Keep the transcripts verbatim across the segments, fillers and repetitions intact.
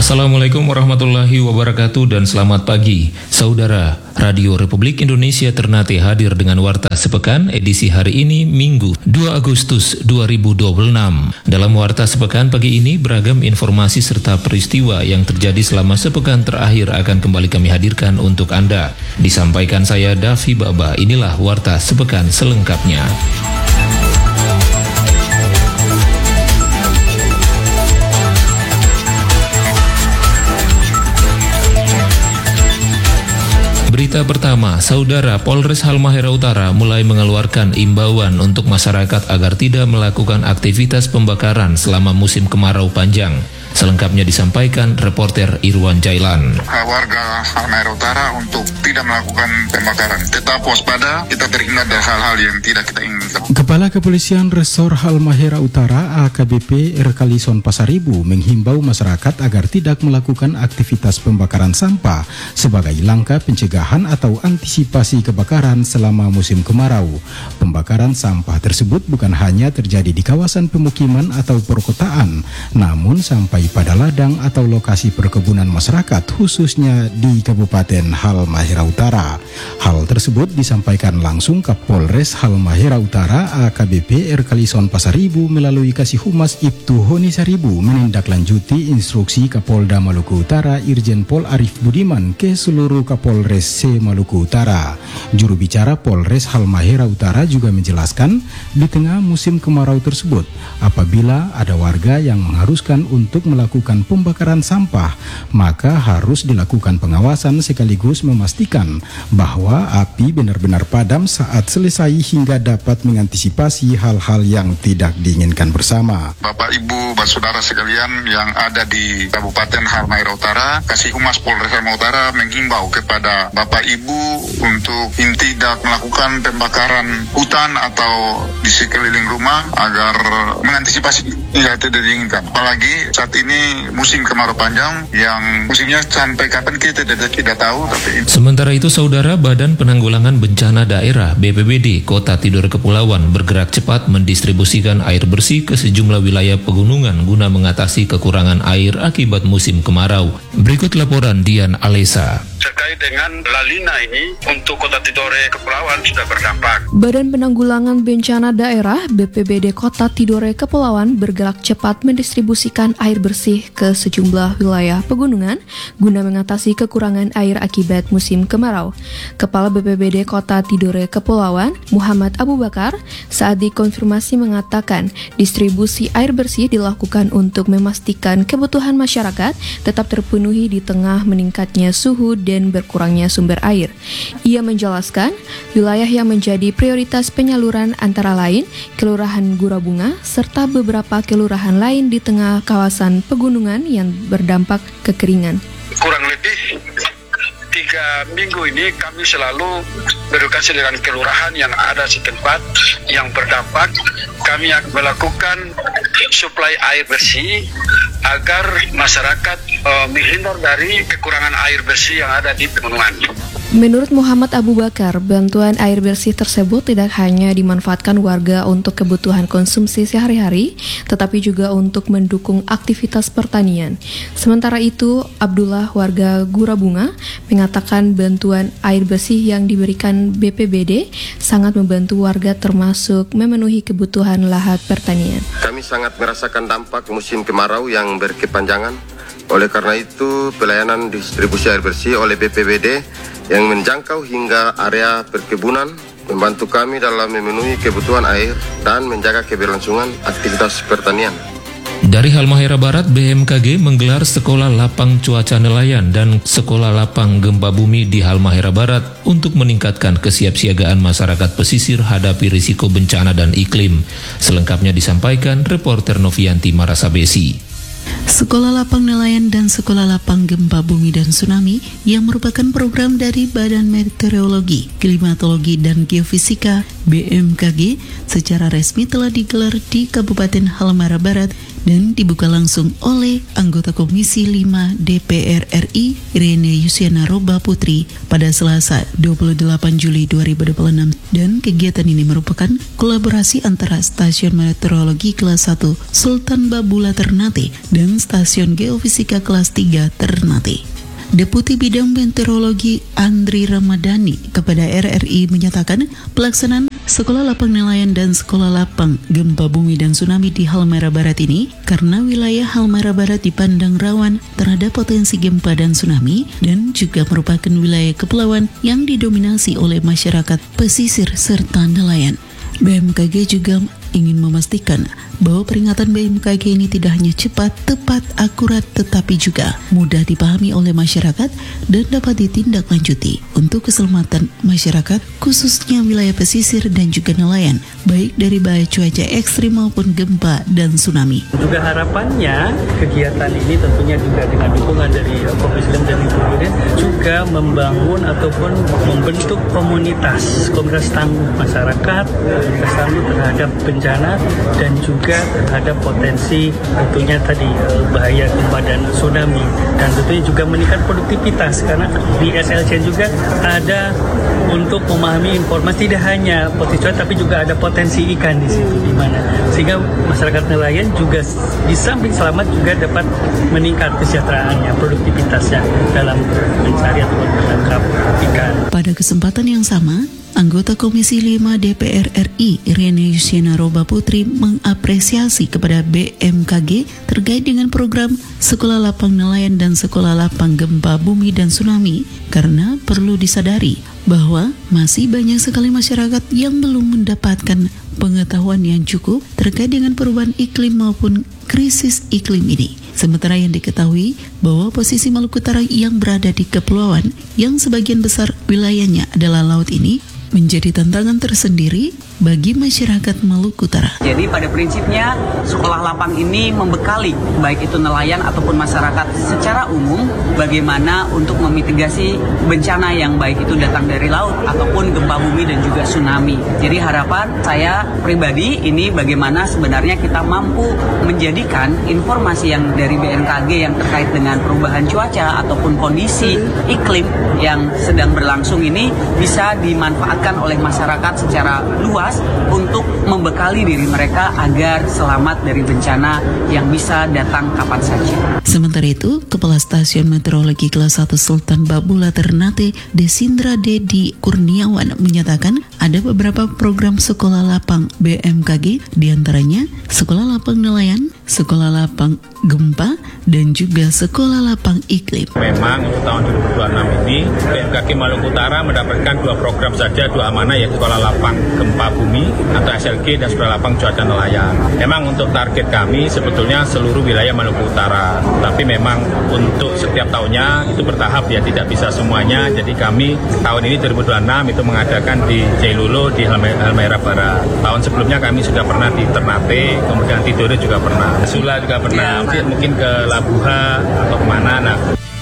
Assalamualaikum warahmatullahi wabarakatuh dan selamat pagi. Saudara, Radio Republik Indonesia Ternate hadir dengan Warta Sepekan edisi hari ini Minggu dua Agustus dua ribu dua puluh enam. Dalam Warta Sepekan pagi ini beragam informasi serta peristiwa yang terjadi selama sepekan terakhir akan kembali kami hadirkan untuk Anda. Disampaikan saya Davi Baba, inilah Warta Sepekan selengkapnya. Berita pertama, Saudara, Polres Halmahera Utara mulai mengeluarkan imbauan untuk masyarakat agar tidak melakukan aktivitas pembakaran selama musim kemarau panjang. Selengkapnya disampaikan reporter Irwan Jailan. Warga Halmahera Utara untuk tidak melakukan pembakaran. Tetap waspada, kita terhindar dari hal-hal yang tidak kita inginkan. Kepala Kepolisian Resor Halmahera Utara A K B P Erkalison Pasaribu menghimbau masyarakat agar tidak melakukan aktivitas pembakaran sampah sebagai langkah pencegahan atau antisipasi kebakaran selama musim kemarau. Pembakaran sampah tersebut bukan hanya terjadi di kawasan pemukiman atau perkotaan, namun sampai pada ladang atau lokasi perkebunan masyarakat khususnya di Kabupaten Halmahera Utara. Hal tersebut disampaikan langsung Kapolres Halmahera Utara A K B P Erkalison Pasaribu melalui Kasih Humas Ibtu Honi Saribu menindaklanjuti instruksi Kapolda Maluku Utara Irjen Pol Arif Budiman ke seluruh Kapolres se Maluku Utara. Juru bicara Polres Halmahera Utara juga menjelaskan di tengah musim kemarau tersebut apabila ada warga yang mengharuskan untuk melakukan pembakaran sampah, maka harus dilakukan pengawasan sekaligus memastikan bahwa api benar-benar padam saat selesai hingga dapat mengantisipasi hal-hal yang tidak diinginkan bersama. Bapak Ibu, saudara sekalian yang ada di Kabupaten Halmahera Utara, Kasih Humas Polres Halmahera Utara menghimbau kepada Bapak Ibu untuk tidak melakukan pembakaran hutan atau di sekeliling rumah agar mengantisipasi yang tidak diinginkan. Apalagi saat ini musim kemarau panjang yang musimnya sampai kapan kita tidak, tidak tahu. Tapi sementara itu, Saudara, Badan Penanggulangan Bencana Daerah B P B D Kota Tidore Kepulauan bergerak cepat mendistribusikan air bersih ke sejumlah wilayah pegunungan guna mengatasi kekurangan air akibat musim kemarau. Berikut laporan Dian Alesa. Terkait dengan La Nina ini untuk Kota Tidore Kepulauan sudah berdampak. Badan Penanggulangan Bencana Daerah B P B D Kota Tidore Kepulauan bergerak cepat mendistribusikan air bersih ke sejumlah wilayah pegunungan guna mengatasi kekurangan air akibat musim kemarau. Kepala B P B D Kota Tidore Kepulauan, Muhammad Abu Bakar, saat dikonfirmasi mengatakan distribusi air bersih dilakukan untuk memastikan kebutuhan masyarakat tetap terpenuhi di tengah meningkatnya suhu dan berkurangnya sumber air. Ia menjelaskan, wilayah yang menjadi prioritas penyaluran antara lain Kelurahan Gurabunga serta beberapa kelurahan lain di tengah kawasan pegunungan yang berdampak kekeringan. Kurang lebih tiga minggu ini kami selalu berkoordinasi dengan kelurahan yang ada setempat yang berdampak. Kami akan melakukan suplai air bersih agar masyarakat uh, menghindar dari kekurangan air bersih yang ada di pegunungan. Menurut Muhammad Abu Bakar, bantuan air bersih tersebut tidak hanya dimanfaatkan warga untuk kebutuhan konsumsi sehari-hari, tetapi juga untuk mendukung aktivitas pertanian. Sementara itu, Abdullah warga Gurabunga mengatakan bantuan air bersih yang diberikan B P B D sangat membantu warga termasuk memenuhi kebutuhan lahan pertanian. Kami sangat merasakan dampak musim kemarau yang berkepanjangan. Oleh karena itu, pelayanan distribusi air bersih oleh B P B D yang menjangkau hingga area perkebunan membantu kami dalam memenuhi kebutuhan air dan menjaga keberlangsungan aktivitas pertanian. Dari Halmahera Barat, B M K G menggelar Sekolah Lapang Cuaca Nelayan dan Sekolah Lapang Gempa Bumi di Halmahera Barat untuk meningkatkan kesiapsiagaan masyarakat pesisir hadapi risiko bencana dan iklim. Selengkapnya disampaikan reporter Novianti Marasabesi. Sekolah Lapang Nelayan dan Sekolah Lapang Gempa Bumi dan Tsunami yang merupakan program dari Badan Meteorologi, Klimatologi, dan Geofisika B M K G secara resmi telah digelar di Kabupaten Halmahera Barat dan dibuka langsung oleh anggota Komisi lima D P R R I Irene Yusiana Roba Putri pada Selasa dua puluh delapan Juli dua ribu dua puluh enam, dan kegiatan ini merupakan kolaborasi antara Stasiun Meteorologi Kelas satu Sultan Babula Ternate dan Stasiun Geofisika Kelas tiga Ternate. Deputi Bidang Meteorologi Andri Ramadhani kepada R R I menyatakan pelaksanaan Sekolah Lapang Nelayan dan Sekolah Lapang Gempa Bumi dan Tsunami di Halmahera Barat ini karena wilayah Halmahera Barat dipandang rawan terhadap potensi gempa dan tsunami dan juga merupakan wilayah kepulauan yang didominasi oleh masyarakat pesisir serta nelayan. B M K G juga ingin memastikan bahwa peringatan B M K G ini tidak hanya cepat, tepat, akurat, tetapi juga mudah dipahami oleh masyarakat dan dapat ditindaklanjuti untuk keselamatan masyarakat, khususnya wilayah pesisir dan juga nelayan, baik dari bahaya cuaca ekstrim maupun gempa dan tsunami. Juga harapannya kegiatan ini tentunya juga dengan dukungan dari Komisi lima dan Ibu Presiden juga membangun ataupun membentuk komunitas, komunitas tangguh masyarakat, komunitas tangguh terhadap bencana dan juga terhadap potensi tentunya tadi bahaya gempa dan tsunami, dan tentunya juga meningkat produktivitas karena di S L C juga ada untuk memahami informasi tidak hanya potensi tapi juga ada potensi ikan di situ di mana sehingga masyarakat nelayan juga di samping selamat juga dapat meningkat kesejahteraannya, produktivitasnya dalam mencari atau menangkap ikan. Pada kesempatan yang sama, anggota Komisi lima D P R R I Irene Yusiana Roba Putri mengapresiasi kepada B M K G terkait dengan program Sekolah Lapang Nelayan dan Sekolah Lapang Gempa Bumi dan Tsunami karena perlu disadari bahwa masih banyak sekali masyarakat yang belum mendapatkan pengetahuan yang cukup terkait dengan perubahan iklim maupun krisis iklim ini. Sementara yang diketahui bahwa posisi Maluku Utara yang berada di kepulauan yang sebagian besar wilayahnya adalah laut ini menjadi tantangan tersendiri bagi masyarakat Maluku Utara. Jadi pada prinsipnya sekolah lapang ini membekali baik itu nelayan ataupun masyarakat secara umum bagaimana untuk memitigasi bencana yang baik itu datang dari laut ataupun gempa bumi dan juga tsunami. Jadi harapan saya pribadi ini bagaimana sebenarnya kita mampu menjadikan informasi yang dari B M K G yang terkait dengan perubahan cuaca ataupun kondisi iklim yang sedang berlangsung ini bisa dimanfaatkan oleh masyarakat secara luas untuk membekali diri mereka agar selamat dari bencana yang bisa datang kapan saja. Sementara itu, Kepala Stasiun Meteorologi Kelas satu Sultan Babula Ternate, Desindra Dedi Kurniawan menyatakan ada beberapa program sekolah lapang B M K G, diantaranya Sekolah Lapang Nelayan, Sekolah Lapang Gempa, dan juga Sekolah Lapang Iklim. Memang untuk tahun dua ribu dua puluh enam ini B M K G Maluku Utara mendapatkan dua program saja, dua amanah, yaitu Sekolah Lapang Gempa Bumi atau S L G dan Sekolah Lapang Cuaca Nelayan. Memang untuk target kami sebetulnya seluruh wilayah Maluku Utara, tapi memang untuk setiap tahunnya itu bertahap ya, tidak bisa semuanya. Jadi kami tahun ini dua ribu dua puluh enam itu mengadakan di Jailulo di Halmahera Barat. Tahun sebelumnya kami sudah pernah di Ternate, kemudian Tidore juga pernah, Sula juga pernah, mungkin, mungkin ke Labuha atau kemana. Nah,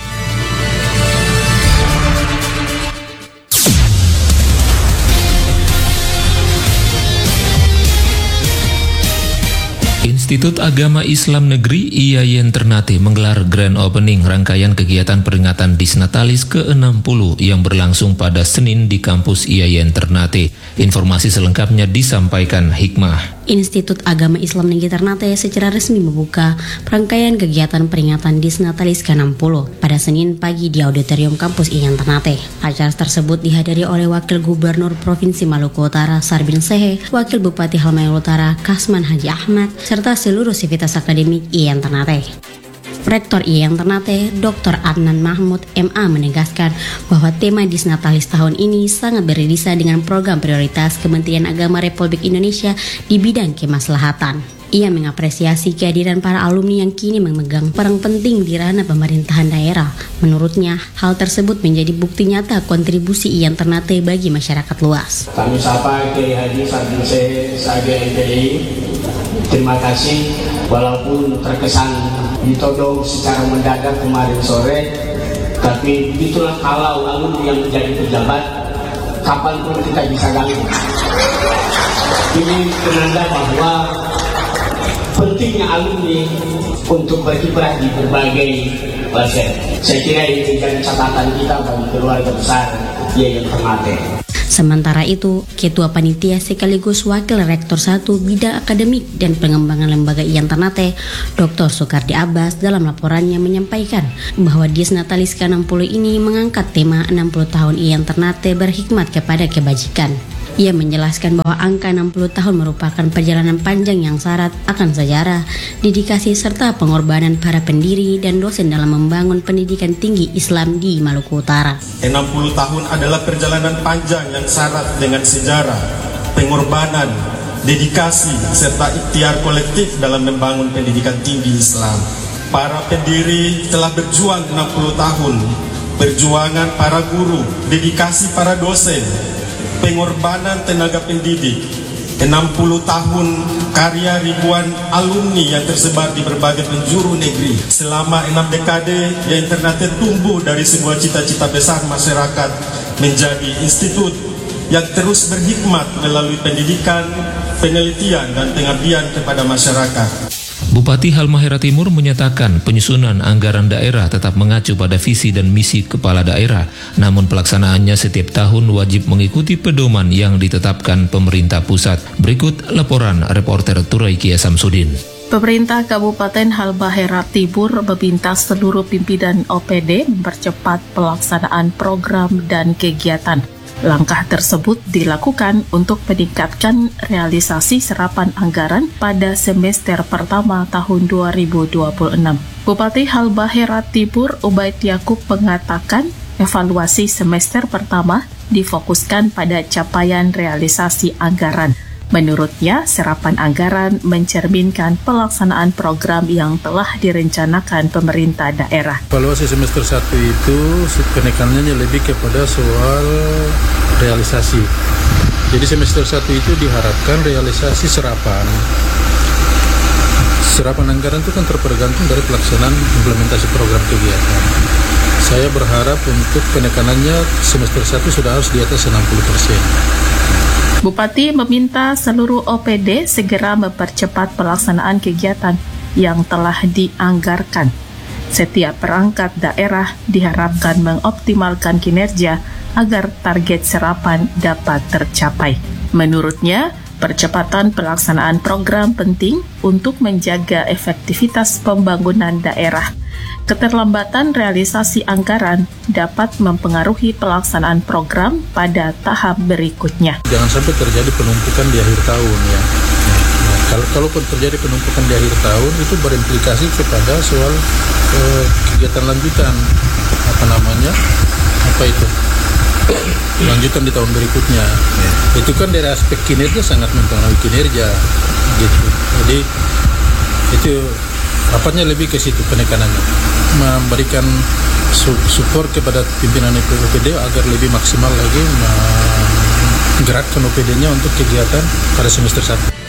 Institut Agama Islam Negeri I A I N Ternate menggelar Grand Opening rangkaian kegiatan peringatan Disnatalis ke enam puluh yang berlangsung pada Senin di kampus I A I N Ternate. Informasi selengkapnya disampaikan Hikmah. Institut Agama Islam Negeri Ternate secara resmi membuka rangkaian kegiatan peringatan Disnatalis ke enam puluh pada Senin pagi di Auditorium Kampus I A I N Ternate. Acara tersebut dihadiri oleh Wakil Gubernur Provinsi Maluku Utara Sarbin Sehe, Wakil Bupati Halmahera Utara Kasman Haji Ahmad, serta seluruh sivitas akademik I A I N Ternate. Rektor I A I N Ternate, Doktor Adnan Mahmud M A menegaskan bahwa tema Disnatalis tahun ini sangat beririsan dengan program prioritas Kementerian Agama Republik Indonesia di bidang kemaslahatan. Ia mengapresiasi kehadiran para alumni yang kini memegang peran penting di ranah pemerintahan daerah. Menurutnya, hal tersebut menjadi bukti nyata kontribusi I A I N Ternate bagi masyarakat luas. Kami sapa Kiai Haji Sarbin Sehe S A G M P I. Terima kasih, walaupun terkesan ditodong secara mendadak kemarin sore, tapi itulah kalau alumni yang menjadi pejabat. kapanpun kita bisa ganggu. Ini penanda bahwa pentingnya alumni untuk berkiprah di berbagai pasien. Saya kira ini menjadi catatan kita bagi keluarga besar Yayan Ternate. Sementara itu, Ketua Panitia sekaligus Wakil Rektor satu Bidang Akademik dan Pengembangan Lembaga Yayan Ternate, Doktor Soekardi Abbas dalam laporannya menyampaikan bahwa Dies Natalis ke enam puluh ini mengangkat tema enam puluh tahun Yayan Ternate berhikmat kepada kebajikan. Ia menjelaskan bahwa angka enam puluh tahun merupakan perjalanan panjang yang syarat akan sejarah, dedikasi serta pengorbanan para pendiri dan dosen dalam membangun pendidikan tinggi Islam di Maluku Utara. enam puluh tahun adalah perjalanan panjang yang syarat dengan sejarah, pengorbanan, dedikasi serta ikhtiar kolektif dalam membangun pendidikan tinggi Islam. Para pendiri telah berjuang enam puluh tahun, perjuangan para guru, dedikasi para dosen, pengorbanan tenaga pendidik, enam puluh tahun karya ribuan alumni yang tersebar di berbagai penjuru negeri. Selama enam dekade, Yayan Ternate tumbuh dari sebuah cita-cita besar masyarakat menjadi institut yang terus berhikmat melalui pendidikan, penelitian, dan pengabdian kepada masyarakat. Bupati Halmahera Timur menyatakan penyusunan anggaran daerah tetap mengacu pada visi dan misi kepala daerah, namun pelaksanaannya setiap tahun wajib mengikuti pedoman yang ditetapkan pemerintah pusat. Berikut laporan reporter Turaikia Samsudin. Pemerintah Kabupaten Halmahera Timur meminta seluruh pimpinan O P D mempercepat pelaksanaan program dan kegiatan. Langkah tersebut dilakukan untuk meningkatkan realisasi serapan anggaran pada semester pertama tahun dua ribu dua puluh enam. Bupati Halmahera Timur Ubaid Yakub mengatakan evaluasi semester pertama difokuskan pada capaian realisasi anggaran. Menurutnya, serapan anggaran mencerminkan pelaksanaan program yang telah direncanakan pemerintah daerah. Evaluasi semester satu itu penekanannya lebih kepada soal realisasi. Jadi semester satu itu diharapkan realisasi serapan. Serapan anggaran itu kan tergantung dari pelaksanaan implementasi program kegiatan. Saya berharap untuk penekanannya semester satu sudah harus di atas enam puluh persen. Bupati meminta seluruh O P D segera mempercepat pelaksanaan kegiatan yang telah dianggarkan. Setiap perangkat daerah diharapkan mengoptimalkan kinerja agar target serapan dapat tercapai. Menurutnya, percepatan pelaksanaan program penting untuk menjaga efektivitas pembangunan daerah. Keterlambatan realisasi anggaran dapat mempengaruhi pelaksanaan program pada tahap berikutnya. Jangan sampai terjadi penumpukan di akhir tahun ya. Nah, kalau kalaupun terjadi penumpukan di akhir tahun itu berimplikasi kepada soal eh, kegiatan lanjutan apa namanya apa itu lanjutan di tahun berikutnya. Ya. Itu kan dari aspek kinerja sangat mempengaruhi kinerja gitu. Jadi itu rapatnya lebih ke situ penekanannya, memberikan support kepada pimpinan O P D agar lebih maksimal lagi menggerakkan O P D-nya untuk kegiatan pada semester satu.